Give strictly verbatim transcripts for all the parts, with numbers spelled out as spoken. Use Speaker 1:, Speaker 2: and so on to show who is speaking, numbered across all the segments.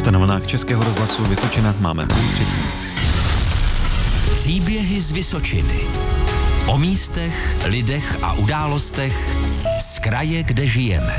Speaker 1: Jste na vlnách Českého rozhlasu Vysočina, máme třetí.
Speaker 2: Příběhy z Vysočiny. O místech, lidech a událostech z kraje, kde žijeme.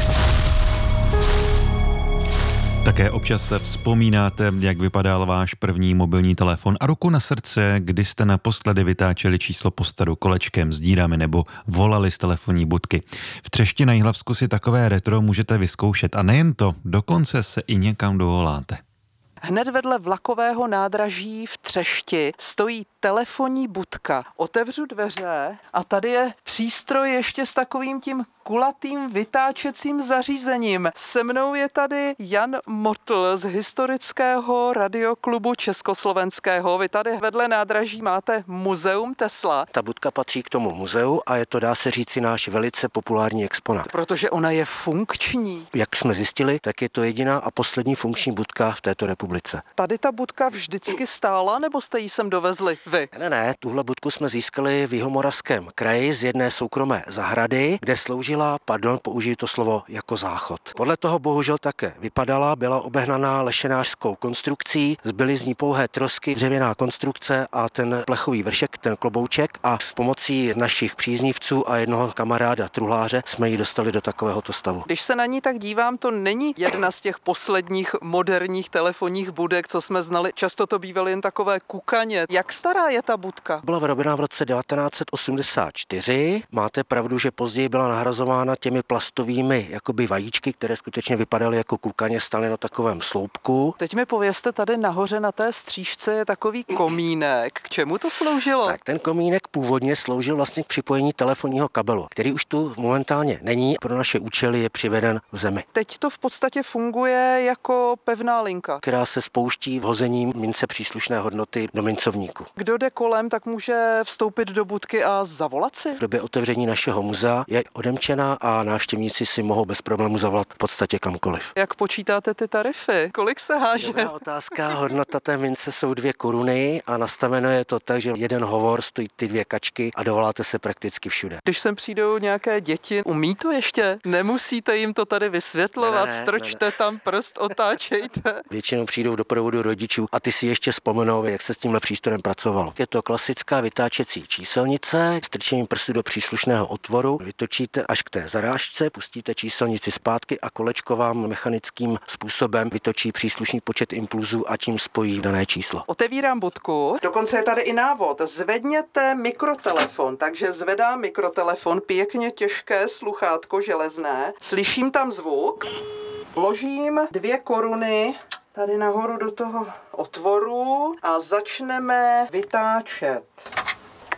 Speaker 1: Také občas se vzpomínáte, jak vypadal váš první mobilní telefon a ruku na srdce, kdy jste naposledy vytáčeli číslo postaru kolečkem s dírami nebo volali z telefonní budky. V Třešti na Jihlavsku si takové retro můžete vyzkoušet a nejen to, dokonce se i někam dovoláte.
Speaker 3: Hned vedle vlakového nádraží v Třešti stojí telefonní budka. Otevřu dveře a tady je přístroj ještě s takovým tím kulatým vytáčecím zařízením. Se mnou je tady Jan Motl z historického radioklubu československého. Vy tady vedle nádraží máte muzeum Tesla.
Speaker 4: Ta budka patří k tomu muzeu a je to, dá se říci, náš velice populární exponát.
Speaker 3: Protože ona je funkční.
Speaker 4: Jak jsme zjistili, tak je to jediná a poslední funkční budka v této republice.
Speaker 3: Tady ta budka vždycky stála, nebo jste ji sem dovezli vy?
Speaker 4: Ne, ne, tuhle budku jsme získali v Jihomoravském kraji z jedné soukromé zahrady, kde sloužila, pardon, použiju to slovo, jako záchod. Podle toho bohužel také vypadala, byla obehnaná lešenářskou konstrukcí, zbyly z ní pouhé trosky, dřevěná konstrukce a ten plechový vršek, ten klobouček, a s pomocí našich příznivců a jednoho kamaráda truhláře jsme ji dostali do takovéhoto stavu.
Speaker 3: Když se na ní tak dívám, to není jedna z těch posledních moderních telefonních budek, co jsme znali. Často to bývaly jen takové kukaně. Jak stará je ta budka?
Speaker 4: Byla vyrobena v roce devatenáct set osmdesát čtyři. Máte pravdu, že později byla nahrazována těmi plastovými jakoby vajíčky, které skutečně vypadaly jako kukaně, staly na takovém sloupku.
Speaker 3: Teď mi povězte, tady nahoře na té stříšce je takový komínek. K čemu to sloužilo?
Speaker 4: Tak ten komínek původně sloužil vlastně k připojení telefonního kabelu, který už tu momentálně není. Pro naše účely je přiveden v zemi.
Speaker 3: Teď to v podstatě funguje jako pevná linka,
Speaker 4: která se spouští vhozením mince příslušné hodnoty do mincovníku.
Speaker 3: Kdo jde kolem, tak může vstoupit do budky a zavolat si?
Speaker 4: V době otevření našeho muzea je odemčená a návštěvníci si mohou bez problému zavolat v podstatě kamkoliv.
Speaker 3: Jak počítáte ty tarify? Kolik se háže?
Speaker 4: Dobrá otázka. Hodnota té mince jsou dvě koruny a nastaveno je to tak, že jeden hovor stojí ty dvě kačky a dovoláte se prakticky všude.
Speaker 3: Když sem přijdou nějaké děti, umí to ještě? Nemusíte jim to tady vysvětlovat, ne, ne, strčte ne, ne. tam prst, otáčejte.
Speaker 4: Většinou přijdou v doprovodu rodičů a ty si ještě vzpomenou, jak se s tímhle přístrojem pracovalo. Je to klasická vytáčecí číselnice, strčením prstu do příslušného otvoru, vytočíte až k té zarážce, pustíte číselnici zpátky a kolečko vám mechanickým způsobem vytočí příslušný počet impulzů a tím spojí dané číslo.
Speaker 3: Otevírám budku, dokonce je tady i návod. Zvedněte mikrotelefon, takže zvedám mikrotelefon, pěkně těžké sluchátko železné, slyším tam zvuk, vložím dvě koruny tady nahoru do toho otvoru a začneme vytáčet.